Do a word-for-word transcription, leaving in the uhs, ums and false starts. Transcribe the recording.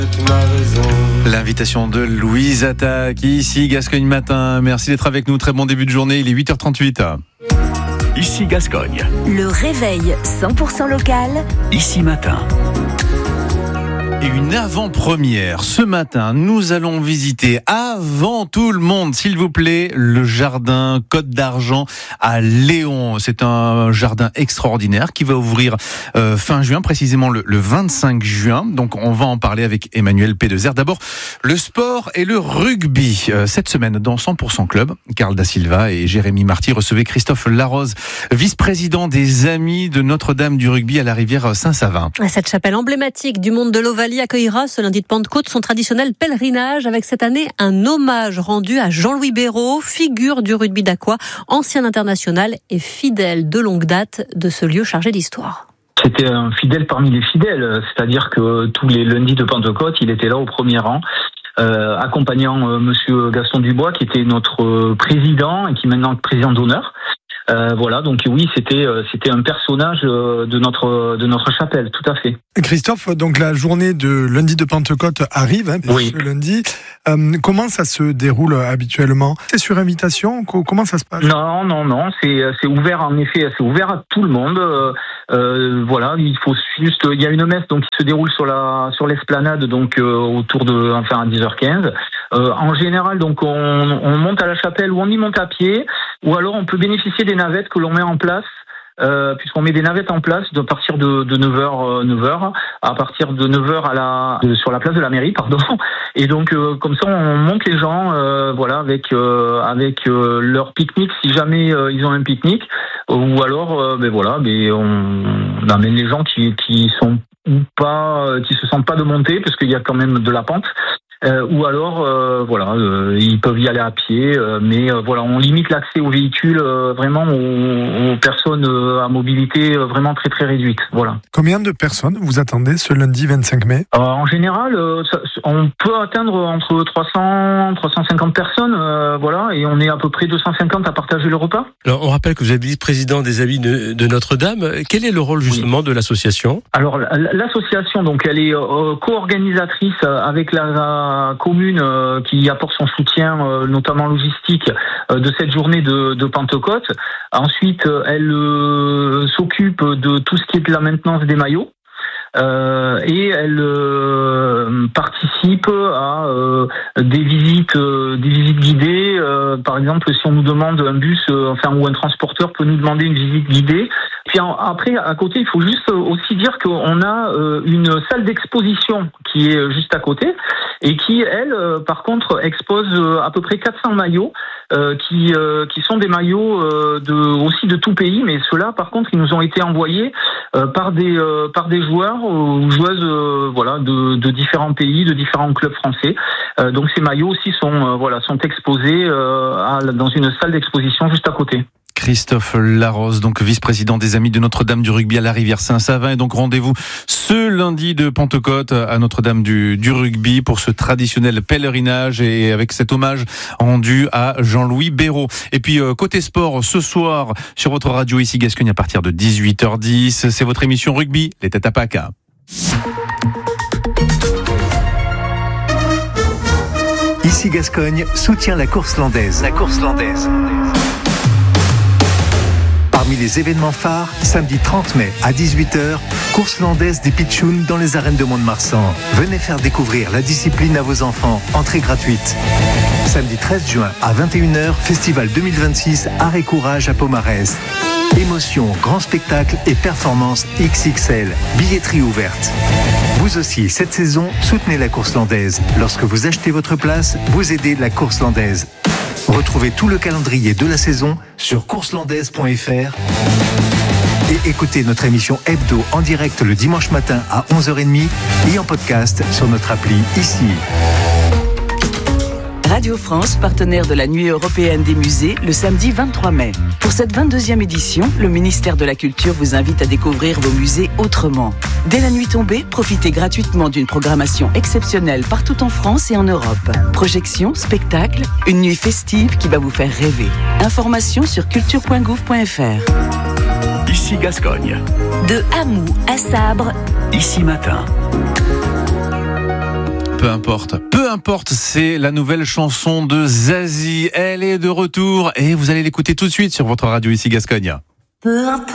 L'invitation de Louise Attaque, ici Gascogne Matin. Merci d'être avec nous, très bon début de journée, il est huit heures trente-huit. Ici Gascogne. Le réveil cent pour cent local. Ici Matin. Et une avant-première. Ce matin, nous allons visiter avant tout le monde, s'il vous plaît, le jardin Côte d'Argent à Léon. C'est un jardin extraordinaire qui va ouvrir euh, fin juin, précisément le, le vingt-cinq juin. Donc on va en parler avec Emmanuel Pédezer. D'abord, le sport et le rugby. Euh, cette semaine, dans cent pour cent Club, Carl Da Silva et Jérémy Marty recevaient Christophe Larose, vice-président des Amis de Notre-Dame du rugby à la rivière Saint-Savin. Cette chapelle emblématique du monde de l'Ovalie accueillera ce lundi de Pentecôte son traditionnel pèlerinage avec cette année un hommage rendu à Jean-Louis Béraud, figure du rugby d'Aqua, ancien international et fidèle de longue date de ce lieu chargé d'histoire. C'était un fidèle parmi les fidèles, c'est-à-dire que tous les lundis de Pentecôte, il était là au premier rang, euh, accompagnant euh, Monsieur Gaston Dubois, qui était notre euh, président et qui est maintenant président d'honneur. Euh, voilà, donc oui, c'était euh, c'était un personnage euh, de notre de notre chapelle, tout à fait. Christophe, donc la journée de lundi de Pentecôte arrive, hein, oui. ce lundi. Euh, comment ça se déroule habituellement ? C'est sur invitation ? Comment ça se passe ? Non, non, non, c'est c'est ouvert en effet, c'est ouvert à tout le monde. Euh, euh, voilà, il faut juste, il y a une messe donc qui se déroule sur la sur l'esplanade donc euh, autour de enfin à dix heures quinze. Euh, en général, donc on, on monte à la chapelle ou on y monte à pied, ou alors on peut bénéficier des navettes que l'on met en place, euh, puisqu'on met des navettes en place de partir de, de neuf heures, neuf heures, à partir de neuf heures à la, de, sur la place de la mairie, pardon. Et donc euh, comme ça, on monte les gens, euh, voilà, avec euh, avec euh, leur pique-nique si jamais euh, ils ont un pique-nique, ou alors, euh, ben voilà, ben on, on amène les gens qui qui sont ou pas, qui se sentent pas de monter, parce qu'il y a quand même de la pente. Euh, ou alors, euh, voilà, euh, ils peuvent y aller à pied, euh, mais euh, voilà, on limite l'accès aux véhicules euh, vraiment aux, aux personnes euh, à mobilité euh, vraiment très très réduite. Voilà. Combien de personnes vous attendez ce lundi vingt-cinq mai ? euh, En général, euh, ça, on peut atteindre entre trois cents, trois cent cinquante personnes, euh, voilà, et on est à peu près deux cent cinquante à partager le repas. Alors, on rappelle que vous êtes vice-président des Amis de, de Notre-Dame. Quel est le rôle justement oui. de l'association ? Alors, l'association, donc, elle est euh, co-organisatrice avec la, la commune euh, qui apporte son soutien, euh, notamment logistique, euh, de cette journée de, de Pentecôte. Ensuite, euh, elle euh, s'occupe de tout ce qui est de la maintenance des maillots. Euh, et elle euh, participe à euh, des visites, euh, des visites guidées. Euh, par exemple, si on nous demande un bus, euh, enfin ou un transporteur peut nous demander une visite guidée. Puis en, après, à côté, il faut juste aussi dire qu'on a euh, une salle d'exposition qui est juste à côté et qui, elle, euh, par contre, expose euh, à peu près quatre cents maillots euh, qui euh, qui sont des maillots euh, de aussi de tout pays, mais ceux-là, par contre, ils nous ont été envoyés euh, par des euh, par des joueurs ou joueuses euh, voilà de, de différents pays, de différents clubs français. Euh, donc ces maillots aussi sont euh, voilà sont exposés euh, à, dans une salle d'exposition juste à côté. Christophe Larose, donc vice-président des Amis de Notre-Dame du rugby à la rivière Saint-Savin. Et donc rendez-vous ce lundi de Pentecôte à Notre-Dame du, du rugby pour ce traditionnel pèlerinage et avec cet hommage rendu à Jean-Louis Béraud. Et puis côté sport, ce soir sur votre radio ici Gascogne à partir de dix-huit heures dix, c'est votre émission rugby, les têtes à PACA. Ici Gascogne soutient la course landaise. La course landaise. Parmi les événements phares, samedi trente mai à dix-huit heures, course landaise des pitchouns dans les arènes de Mont-de-Marsan. Venez faire découvrir la discipline à vos enfants, entrée gratuite. Samedi treize juin à vingt et une heures, festival deux mille vingt-six, Art et Courage à Pomarez. Émotion, grand spectacle et performance X X L. Billetterie ouverte. Vous aussi, cette saison, soutenez la course landaise. Lorsque vous achetez votre place, vous aidez la course landaise. Retrouvez tout le calendrier de la saison sur courselandaise point f r et écoutez notre émission Hebdo en direct le dimanche matin à onze heures trente et en podcast sur notre appli ici. Radio France, partenaire de la Nuit européenne des musées, le samedi vingt-trois mai. Pour cette vingt-deuxième édition, le ministère de la Culture vous invite à découvrir vos musées autrement. Dès la nuit tombée, profitez gratuitement d'une programmation exceptionnelle partout en France et en Europe. Projections, spectacles, une nuit festive qui va vous faire rêver. Informations sur culture point gouv point f r. Ici Gascogne. De Hamou à Sabre. Ici Matin. peu importe. Peu importe, c'est la nouvelle chanson de Zazie. Elle est de retour et vous allez l'écouter tout de suite sur votre radio ici Gascogne. Peu importe.